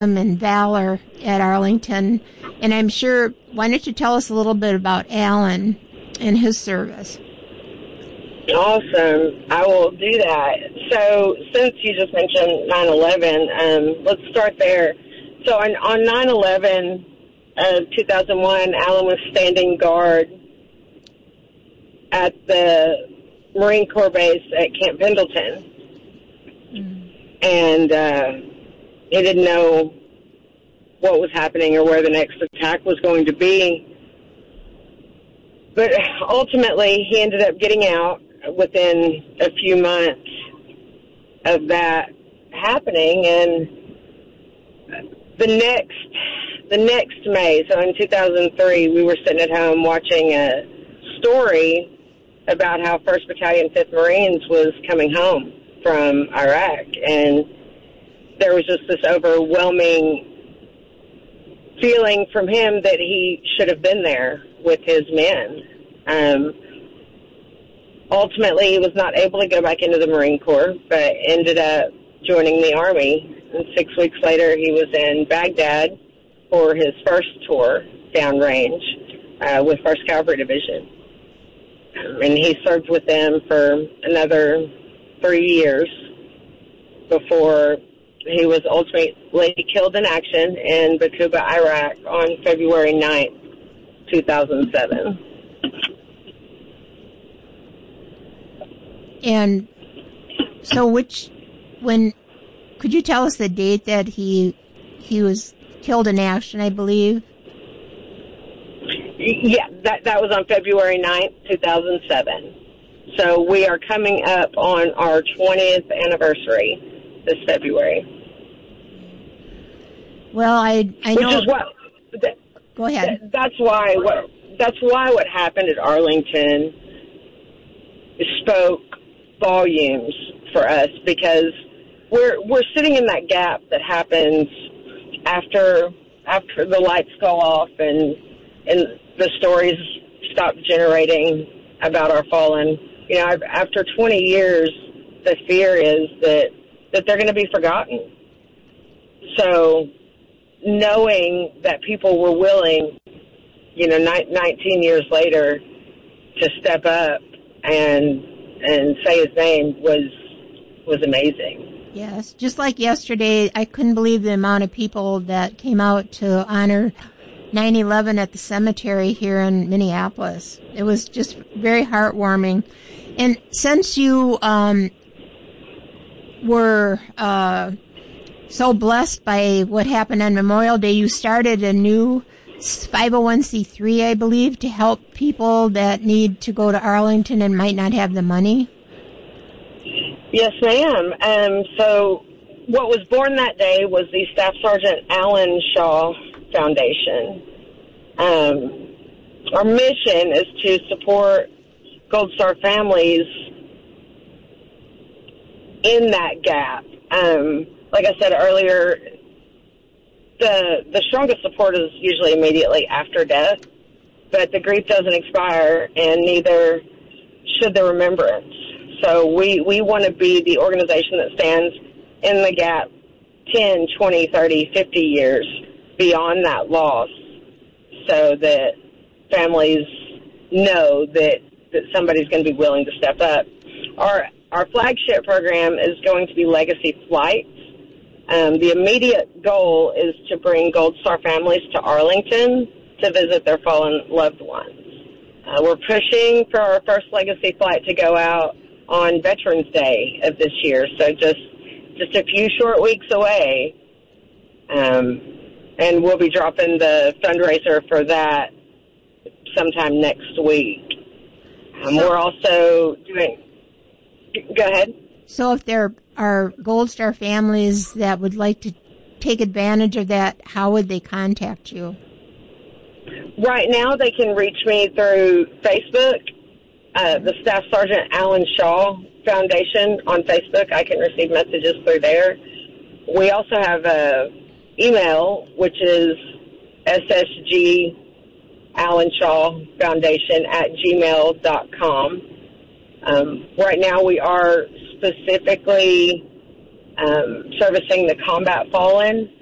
and valor at Arlington. And I'm sure, why don't you tell us a little bit about Alan and his service? Awesome. I will do that. So since you just mentioned 9/11, let's start there. So on 9/11 of 2001, Alan was standing guard at the Marine Corps base at Camp Pendleton. And he didn't know what was happening or where the next attack was going to be. But ultimately, he ended up getting out within a few months of that happening. And the next May, so in 2003, we were sitting at home watching a story about how 1st Battalion, 5th Marines was coming home from Iraq. And there was just this overwhelming feeling from him that he should have been there with his men. Ultimately, he was not able to go back into the Marine Corps, but ended up joining the Army. And 6 weeks later, he was in Baghdad for his first tour downrange with 1st Cavalry Division. And he served with them for another 3 years before he was ultimately killed in action in Bakuba, Iraq on February 9th, 2007. And so could you tell us the date that he was killed in action, I believe? Yeah, that was on February 9th, 2007. So we are coming up on our 20th anniversary this February. Well, I know. Which is what. Go ahead. That's why what happened at Arlington spoke volumes for us, because we're sitting in that gap that happens after the lights go off and the stories stop generating about our fallen. You know, after 20 years, the fear is that they're going to be forgotten. So knowing that people were willing, 19 years later, to step up and say his name was amazing. Yes, just like yesterday, I couldn't believe the amount of people that came out to honor 9/11 at the cemetery here in Minneapolis. It was just very heartwarming. And since you were so blessed by what happened on Memorial Day, you started a new 501c3, I believe, to help people that need to go to Arlington and might not have the money. Yes, ma'am. So what was born that day was the Staff Sergeant Alan Shaw Foundation. Our mission is to support Gold Star families in that gap. Like I said earlier, the strongest support is usually immediately after death, but the grief doesn't expire, and neither should the remembrance. So we want to be the organization that stands in the gap 10, 20, 30, 50 years beyond that loss, so that families know that somebody's going to be willing to step up. Our flagship program is going to be Legacy Flights. The immediate goal is to bring Gold Star families to Arlington to visit their fallen loved ones. We're pushing for our first Legacy flight to go out on Veterans Day of this year, so just a few short weeks away. And we'll be dropping the fundraiser for that sometime next week. We're also doing... Go ahead. So if there are Gold Star families that would like to take advantage of that, how would they contact you? Right now, they can reach me through Facebook, the Staff Sergeant Alan Shaw Foundation on Facebook. I can receive messages through there. We also have an email, which is ssgallenshawfoundation@gmail.com. Right now, we are specifically servicing the combat fallen